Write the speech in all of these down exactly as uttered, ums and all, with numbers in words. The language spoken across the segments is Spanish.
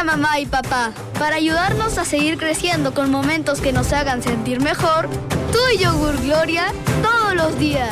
mamá y papá. Para ayudarnos a seguir creciendo con momentos que nos hagan sentir mejor, tú y Yogur Gloria todos los días.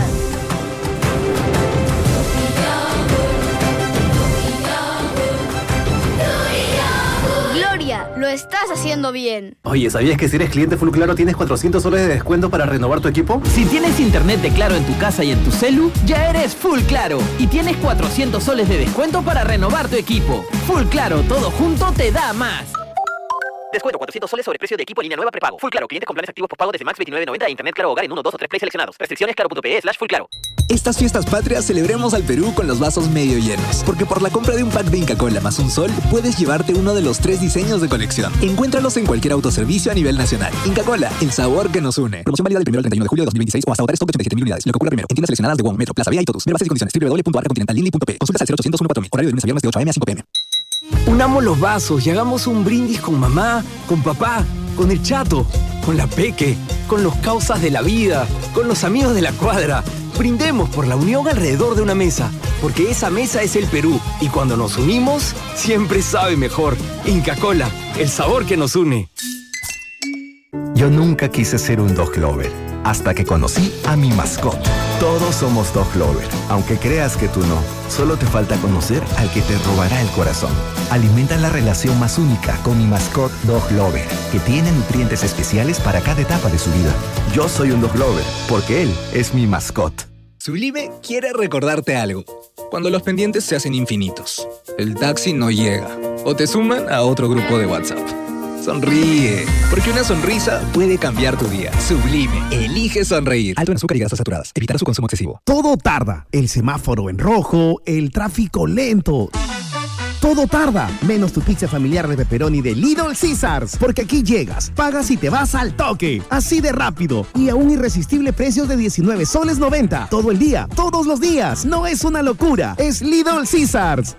Gloria, lo estás haciendo bien. Oye, ¿sabías que si eres cliente Full Claro tienes cuatrocientos soles de descuento para renovar tu equipo? Si tienes internet de Claro en tu casa y en tu celu, ya eres Full Claro y tienes cuatrocientos soles de descuento para renovar tu equipo. Full Claro, todo junto te da más. Descuento cuatrocientos soles sobre precio de equipo en línea nueva prepago. Full Claro, clientes con planes activos postpago desde Max veintinueve noventa e Internet Claro Hogar en uno, dos o tres play seleccionados. Restricciones claro.pe slash Full Claro. Estas fiestas patrias celebremos al Perú con los vasos medio llenos, porque por la compra de un pack de Inca Kola más un sol, puedes llevarte uno de los tres diseños de colección. Encuéntralos en cualquier autoservicio a nivel nacional. Inca Kola, el sabor que nos une. Promoción válida del primero al treinta y uno de julio de dos mil veintiséis o hasta agotar stock de ochenta y siete mil unidades. Lo que ocurra primero. En tiendas seleccionadas de Wong, Metro, Plaza Vía y Totus. Ver bases y condiciones. doble u doble u doble u punto arca continental línea punto pe. Consultas al cero ochocientos uno cuatro mil. Horario de lunes a viernes de ocho a eme a cinco pe eme. Unamos los vasos y hagamos un brindis con mamá, con papá, con el chato, con la peque, con los causas de la vida, con los amigos de la cuadra. Brindemos por la unión alrededor de una mesa, porque esa mesa es el Perú y cuando nos unimos, siempre sabe mejor. Inca Kola, el sabor que nos une. Yo nunca quise ser un dog lover, hasta que conocí a mi mascota. Todos somos dog lover, aunque creas que tú no. Solo te falta conocer al que te robará el corazón. Alimenta la relación más única con mi mascota Dog Lover, que tiene nutrientes especiales para cada etapa de su vida. Yo soy un dog lover, porque él es mi mascota. Sublime quiere recordarte algo. Cuando los pendientes se hacen infinitos, el taxi no llega, o te suman a otro grupo de WhatsApp. Sonríe, porque una sonrisa puede cambiar tu día. Sublime, elige sonreír. Alto en azúcar y grasas saturadas. Evitar su consumo excesivo. Todo tarda. El semáforo en rojo, el tráfico lento. Todo tarda, menos tu pizza familiar de pepperoni de Little Caesars. Porque aquí llegas, pagas y te vas al toque. Así de rápido y a un irresistible precio de diecinueve soles noventa. Todo el día, todos los días. No es una locura, es Little Caesars.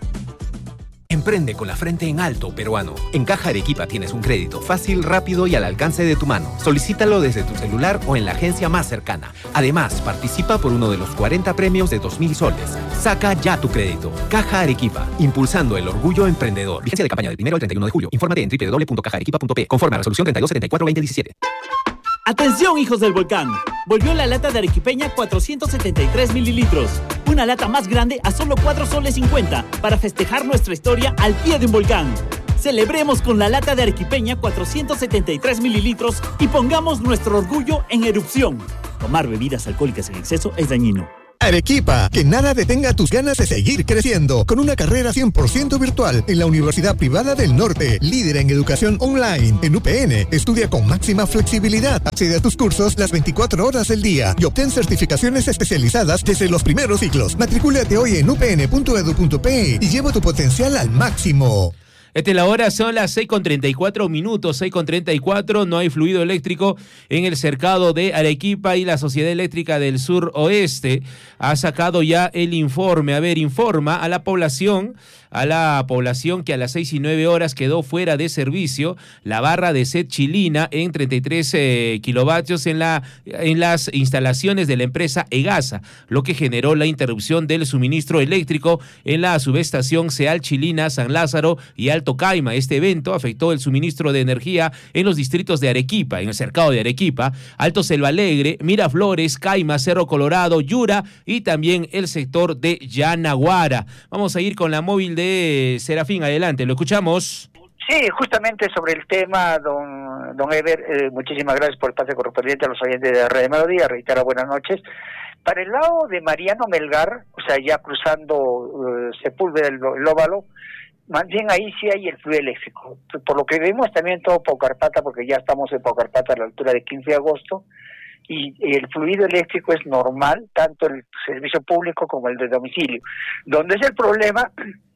Emprende con la frente en alto, peruano. En Caja Arequipa tienes un crédito fácil, rápido y al alcance de tu mano. Solicítalo desde tu celular o en la agencia más cercana. Además, participa por uno de los cuarenta premios de dos mil soles. Saca ya tu crédito. Caja Arequipa, impulsando el orgullo emprendedor. Vigencia de campaña del primero al treinta y uno de julio. Infórmate en doble u doble u doble u punto caja arequipa punto pe. Conforme a resolución treinta y dos setenta y cuatro veinte diecisiete. ¡Atención, hijos del volcán! Volvió la lata de arequipeña cuatrocientos setenta y tres mililitros. Una lata más grande a solo cuatro soles cincuenta para festejar nuestra historia al pie de un volcán. Celebremos con la lata de arequipeña cuatrocientos setenta y tres mililitros y pongamos nuestro orgullo en erupción. Tomar bebidas alcohólicas en exceso es dañino. Arequipa, que nada detenga tus ganas de seguir creciendo, con una carrera cien por ciento virtual en la Universidad Privada del Norte, líder en educación online. En U P N, estudia con máxima flexibilidad, accede a tus cursos las veinticuatro horas del día y obtén certificaciones especializadas desde los primeros ciclos. Matricúlate hoy en u p n punto e d u punto pe y lleva tu potencial al máximo. Esta es la hora, son las seis con treinta y cuatro minutos, seis con treinta y cuatro, no hay fluido eléctrico en el cercado de Arequipa y la Sociedad Eléctrica del Sur Oeste ha sacado ya el informe. A ver, informa a la población, a la población que a las seis y nueve horas quedó fuera de servicio la barra de sed chilina en treinta y tres eh, kilovatios en, la, en las instalaciones de la empresa EGASA, lo que generó la interrupción del suministro eléctrico en la subestación Ceal Chilina, San Lázaro y Alto Caima. Este evento afectó el suministro de energía en los distritos de Arequipa, en el cercado de Arequipa, Alto Selva Alegre, Miraflores, Caima, Cerro Colorado, Yura y también el sector de Yanaguara. Vamos a ir con la móvil de Serafín, adelante, lo escuchamos. Sí, justamente sobre el tema, don don Ever, eh, muchísimas gracias por el pase correspondiente a los oyentes de Radio Melodía, reitero buenas noches. Para el lado de Mariano Melgar, o sea, ya cruzando uh, Sepúlveda, el, el Óvalo, más bien ahí sí hay el fluido eléctrico. Por lo que vemos también todo Paucarpata, porque ya estamos en Paucarpata a la altura de quince de agosto, y el fluido eléctrico es normal, tanto el servicio público como el de domicilio. Donde es el problema,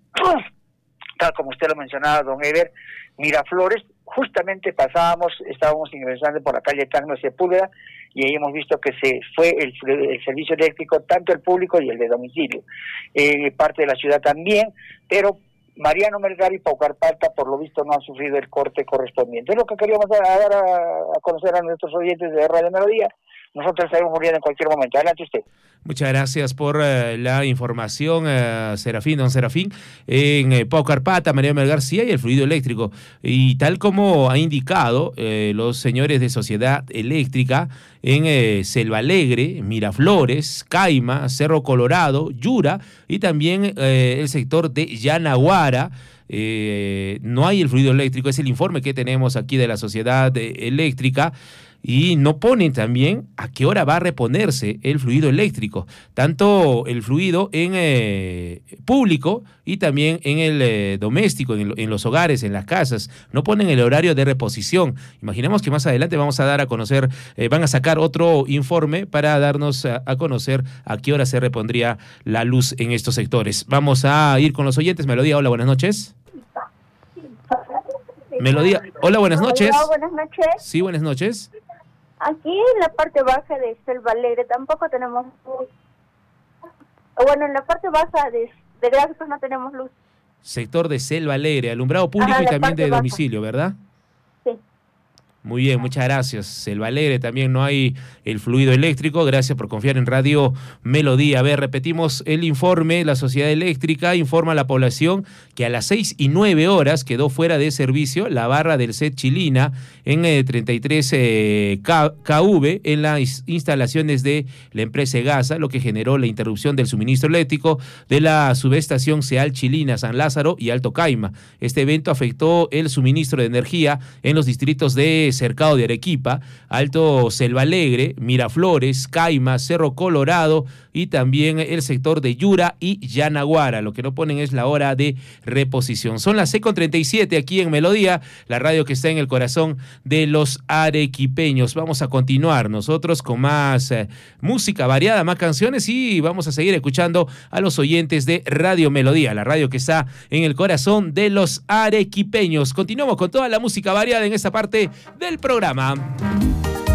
tal como usted lo mencionaba, don Ever, Miraflores, justamente pasábamos, estábamos ingresando por la calle Tacno Sepúlveda, y ahí hemos visto que se fue el, el servicio eléctrico, tanto el público y el de domicilio. Eh, parte de la ciudad también, pero Mariano Melgar y Paucarpata, por lo visto, no han sufrido el corte correspondiente. Es lo que queríamos dar a, a conocer a nuestros oyentes de Radio Melodía. nosotros estaremos muriendo en cualquier momento. Adelante usted. Muchas gracias por uh, la información, uh, Serafín, don Serafín. En eh, Pau Carpata, María Melgar, sí hay el fluido eléctrico. Y tal como ha indicado eh, los señores de Sociedad Eléctrica, en eh, Selva Alegre, Miraflores, Caima, Cerro Colorado, Yura y también eh, el sector de Yanaguara, eh, no hay el fluido eléctrico. Es el informe que tenemos aquí de la Sociedad Eléctrica. Y no ponen también a qué hora va a reponerse el fluido eléctrico, tanto el fluido en eh, público y también en el eh, doméstico, en, en los hogares, en las casas. No ponen el horario de reposición. Imaginemos que más adelante vamos a dar a conocer, eh, van a sacar otro informe para darnos a, a conocer a qué hora se repondría la luz en estos sectores. Vamos a ir con los oyentes. Melodía, hola, buenas noches. Melodía, hola, buenas noches. Hola, buenas noches. Sí, buenas noches. Aquí en la parte baja de Selva Alegre tampoco tenemos luz. Bueno, en la parte baja de, de Gráficos no tenemos luz. Sector de Selva Alegre, alumbrado público. Ajá, y también de baja. Domicilio, ¿verdad? Sí. Muy bien, muchas gracias. Selva Alegre también no hay el fluido eléctrico. Gracias por confiar en Radio Melodía. A ver, repetimos el informe. La Sociedad Eléctrica informa a la población que a las seis y nueve horas quedó fuera de servicio la barra del C E T Chilina en eh, treinta y tres eh, K V en las instalaciones de la empresa Gasa, lo que generó la interrupción del suministro eléctrico de la subestación Ceal Chilina, San Lázaro y Alto Caima. Este evento afectó el suministro de energía en los distritos de Cercado de Arequipa, Alto Selva Alegre, Miraflores, Caima, Cerro Colorado y también el sector de Yura y Yanaguara. Lo que no ponen es la hora de reposición. Son las seis con treinta y siete aquí en Melodía, la radio que está en el corazón de los arequipeños. Vamos a continuar nosotros con más eh, música variada, más canciones, y vamos a seguir escuchando a los oyentes de Radio Melodía, la radio que está en el corazón de los arequipeños. Continuamos con toda la música variada en esta parte del programa.